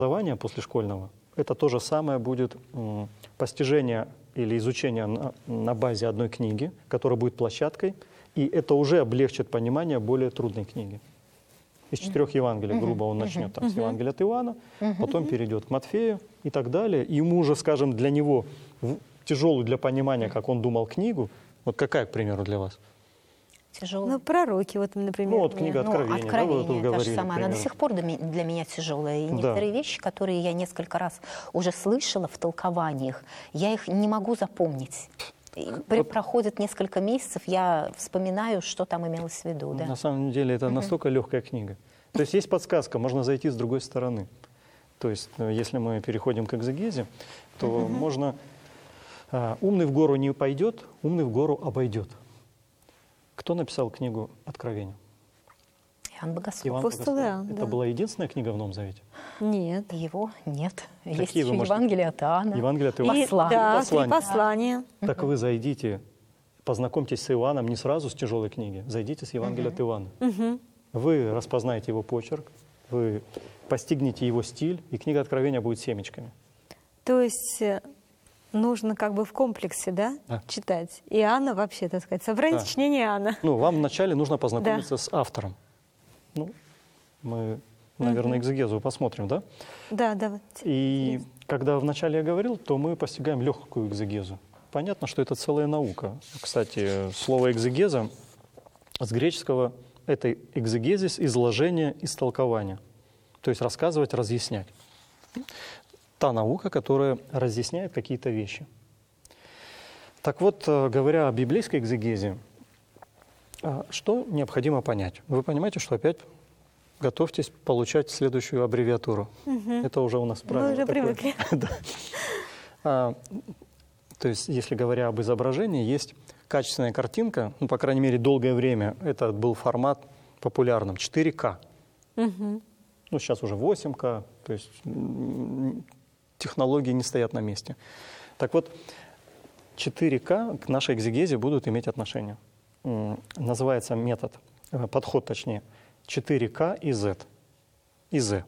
образования после школьного, это то же самое будет постижение или изучение на базе одной книги, которая будет площадкой, и это уже облегчит понимание более трудной книги. Из 4 Евангелий, грубо, он начнет там, с Евангелия от Иоанна, потом перейдет к Матфею и так далее. И ему уже, скажем, для него тяжелую для понимания, как он думал, книгу, вот какая, к примеру, для вас? Тяжелая. Ну, пророки, вот, например. Ну, вот книга Откровения, да, вы тут говорили, та же самая. Она до сих пор для меня тяжелая. И некоторые вещи, которые я несколько раз уже слышала в толкованиях, я их не могу запомнить. Проходит несколько месяцев, я вспоминаю, что там имелось в виду. Да? На самом деле это настолько легкая книга. То есть подсказка, можно зайти с другой стороны. То есть если мы переходим к экзегезе, то можно... умный в гору не пойдет, умный в гору обойдет. Кто написал книгу Откровения? Иоанн Богослов. Иоанн Богослов. Это была единственная книга в Новом Завете? Нет. Его нет. Какие есть еще Евангелие от Иоанна. Евангелие от Иоанна. Да, 3 послания. Так вы зайдите, познакомьтесь с Иоанном не сразу с тяжелой книги, зайдите с Евангелия от Иоанна. Вы распознаете его почерк, вы постигнете его стиль, и книга Откровения будет семечками. То есть нужно как бы в комплексе, да, читать. Иоанна вообще, так сказать, собрание сочинения Иоанна. Ну, вам вначале нужно познакомиться с автором. Ну, мы, наверное, экзегезу посмотрим, да? Да, давайте. И когда вначале я говорил, то мы постигаем легкую экзегезу. Понятно, что это целая наука. Кстати, слово экзегеза с греческого — это экзегезис, изложение, истолкование. То есть рассказывать, разъяснять. Та наука, которая разъясняет какие-то вещи. Так вот, говоря о библейской экзегезе, что необходимо понять? Вы понимаете, что опять готовьтесь получать следующую аббревиатуру. Это уже у нас правило. Мы уже привыкли. То есть, если говоря об изображении, есть качественная картинка, ну, по крайней мере, долгое время это был формат популярным, 4К. Ну, сейчас уже 8К, то есть технологии не стоят на месте. Так вот, 4К к нашей экзегезе будут иметь отношение. Называется метод, подход точнее, 4К и Z. И Z.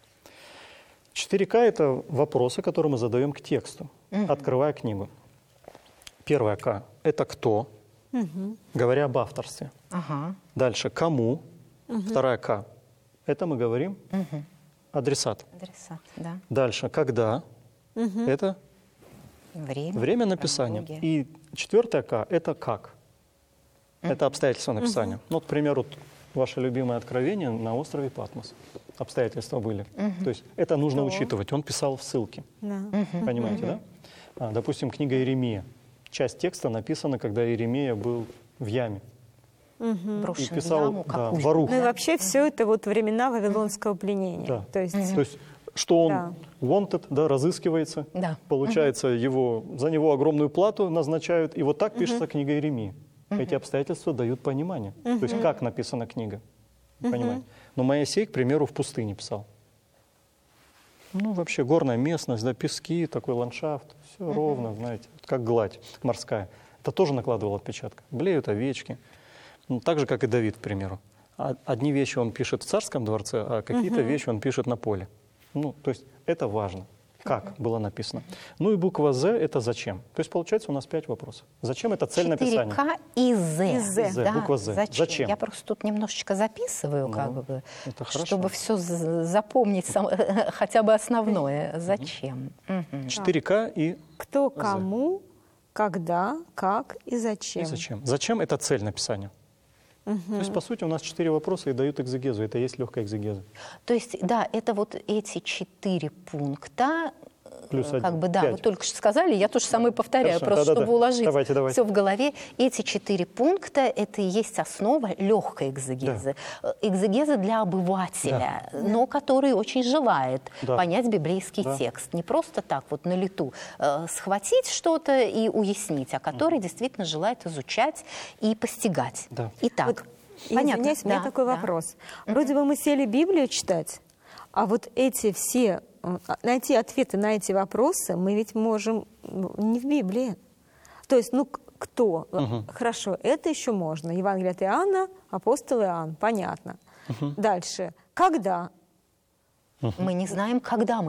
4К — это вопросы, которые мы задаем к тексту, открывая книгу. Первая К — это кто, говоря об авторстве. Дальше кому. Вторая К — это мы говорим адресат. Адресат, да. Дальше когда. Это время написания. И 4 К — это как. Это обстоятельства написания. Ну, вот, к примеру, ваше любимое откровение на острове Патмос. Обстоятельства были. То есть это нужно учитывать. Он писал в ссылке. Понимаете, да? Допустим, книга Иеремия. Часть текста написана, когда Иеремия был в яме. Брошен и писал, в яму, в Барух. Ну и вообще все это вот времена вавилонского пленения. Да. То есть что он wanted, да, разыскивается, получается, за него огромную плату назначают, и вот так пишется книга Иеремии. Эти обстоятельства дают понимание. То есть как написана книга. Понимаете? Но Моисей, к примеру, в пустыне писал. Ну, вообще горная местность, да, пески, такой ландшафт, все ровно, знаете, как гладь морская. Это тоже накладывало отпечаток. Блеют овечки. Ну, так же, как и Давид, к примеру. Одни вещи он пишет в царском дворце, а какие-то вещи он пишет на поле. Ну, то есть это важно, как было написано. Ну и буква «З» — это «зачем». То есть получается у нас 5 вопросов. Зачем это цель написания? 4К и «З». Да, буква «З». Зачем? Я просто тут немножечко записываю, как бы, это чтобы все запомнить, хотя бы основное. Зачем? 4К и кто, кому, когда, как и зачем. И зачем? Зачем — это цель написания. То есть, по сути, у нас 4 вопроса и дают экзегезу. Это и есть легкая экзегеза. То есть, да, это вот эти 4 пункта, Плюс как бы, да, 5. вы только что сказали, я то же самое повторяю, Хорошо. просто чтобы уложить Давайте. все в голове. Эти 4 пункта, это и есть основа легкой экзегезы. Экзегеза для обывателя, но который очень желает понять библейский текст. Не просто так вот на лету схватить что-то и уяснить, а который действительно желает изучать и постигать. Итак, вот, понятно. Извиняюсь, у меня такой вопрос. Вроде бы мы сели Библию читать, а вот эти все, найти ответы на эти вопросы мы ведь можем не в Библии. То есть, ну, кто? Хорошо, это еще можно. Евангелие от Иоанна, апостол Иоанн, понятно. Дальше. Когда? Мы не знаем, когда мы